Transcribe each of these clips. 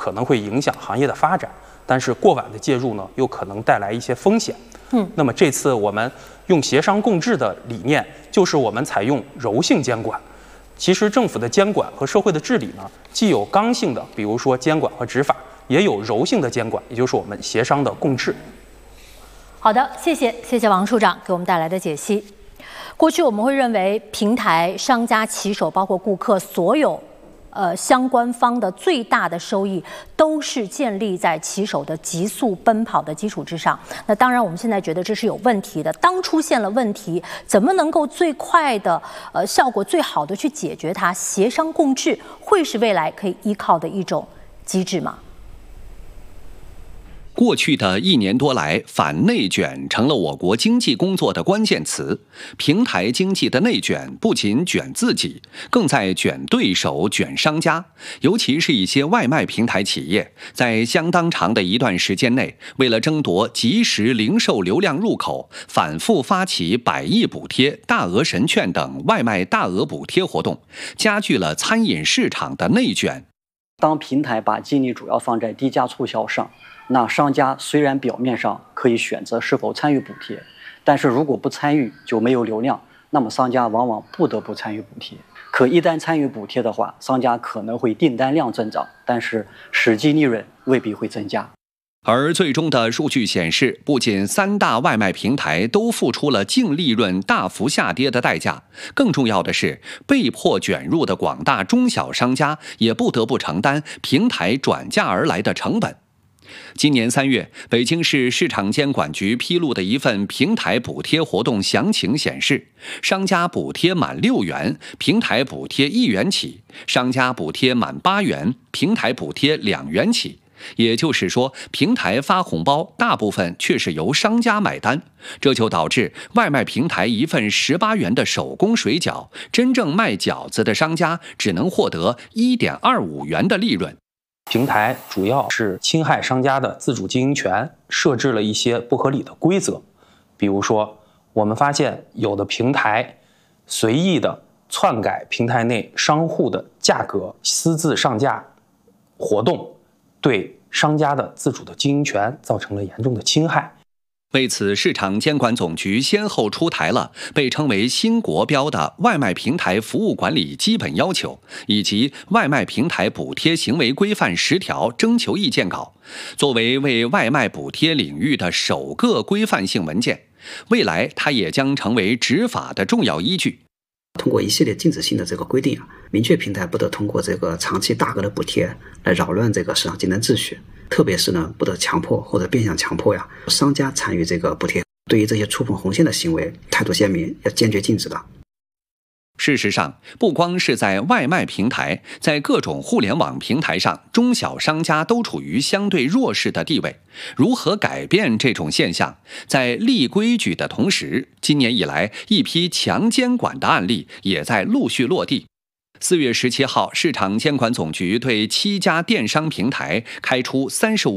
可能会影响行业的发展，但是过晚的介入呢，又可能带来一些风险。那么这次我们用协商共治的理念，就是我们采用柔性监管。其实政府的监管和社会的治理呢，既有刚性的，比如说监管和执法，也有柔性的监管，也就是我们协商的共治。 好的，谢谢王处长给我们带来的解析。过去我们会认为平台、商家、骑手，包括顾客，所有相关方的最大的收益都是建立在骑手的急速奔跑的基础之上。那当然，我们现在觉得这是有问题的。当出现了问题，怎么能够最快的、效果最好的去解决它？协商共治会是未来可以依靠的一种机制吗？ 过去的1年多来，反内卷成了我国经济工作的关键词。平台经济的内卷不仅卷自己，更在卷对手、卷商家。尤其是一些外卖平台企业，在相当长的一段时间内，为了争夺即时零售流量入口，反复发起100亿补贴、大额神券等外卖大额补贴活动，加剧了餐饮市场的内卷。 当平台把精力主要放在低价促销上，那商家虽然表面上可以选择是否参与补贴，但是如果不参与就没有流量，那么商家往往不得不参与补贴。可一旦参与补贴的话，商家可能会订单量增长，但是实际利润未必会增加。 而最终的数据显示，不仅3大外卖平台都付出了净利润大幅下跌的代价，更重要的是，被迫卷入的广大中小商家也不得不承担平台转嫁而来的成本。今年3月，北京市市场监管局披露的一份平台补贴活动详情显示，商家补贴满6元，平台补贴1元起；商家补贴满8元，平台补贴2元起。也就是说，平台发红包大部分却是由商家买单，这就导致外卖平台一份18元的手工水饺，真正卖饺子的商家只能获得1.25元的利润。 平台主要是侵害商家的自主经营权，设置了一些不合理的规则。比如说，我们发现有的平台随意的篡改平台内商户的价格，私自上架活动，对商家的自主的经营权造成了严重的侵害。 为此，市场监管总局先后出台了被称为新国标的外卖平台服务管理基本要求，以及外卖平台补贴行为规范10条征求意见稿，作为为外卖补贴领域的首个规范性文件。未来，它也将成为执法的重要依据。 通过一系列禁止性的这个规定明确平台不得通过这个长期大额的补贴来扰乱这个市场竞争秩序，特别是呢，不得强迫或者变相强迫商家参与这个补贴。对于这些触碰红线的行为，态度鲜明，要坚决禁止的。 事实上，不光是在外卖平台，在各种互联网平台上，中小商家都处于相对弱势的地位。如何改变这种现象？在立规矩的同时，今年以来，一批强监管的案例也在陆续落地。4月17号，市场监管总局对7家电商平台开出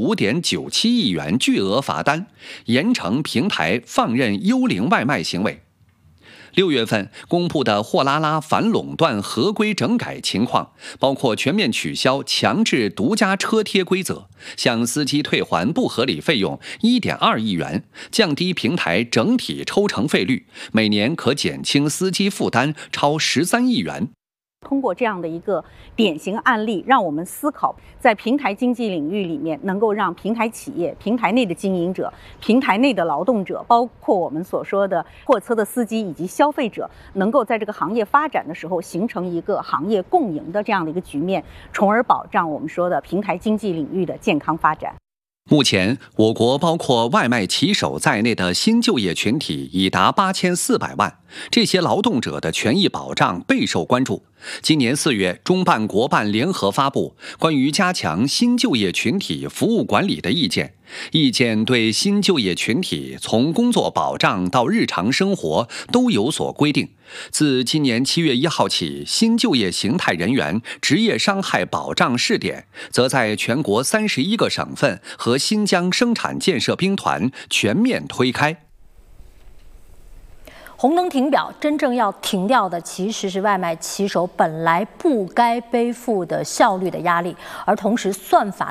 35.97亿元巨额罚单，严惩平台放任幽灵外卖行为。6月份公布的货拉拉反垄断合规整改情况，包括全面取消强制独家车贴规则，向司机退还不合理费用1.2亿元，降低平台整体抽成费率，每年可减轻司机负担超13亿元。 通过这样的一个典型案例，让我们思考在平台经济领域里面，能够让平台企业、平台内的经营者、平台内的劳动者，包括我们所说的货车的司机以及消费者，能够在这个行业发展的时候形成一个行业共赢的这样的一个局面，从而保障我们说的平台经济领域的健康发展。 目前，我国包括外卖骑手在内的新就业群体已达8400万，这些劳动者的权益保障备受关注。今年4月，中办国办联合发布关于加强新就业群体服务管理的意见，意见对新就业群体从工作保障到日常生活都有所规定。自今年7月1号起，新就业形态人员职业伤害保障试点则在全国31个省份和新疆生产建设兵团全面推开。 红灯停表，真正要停掉的其实是外卖骑手本来不该背负的效率的压力，而同时算法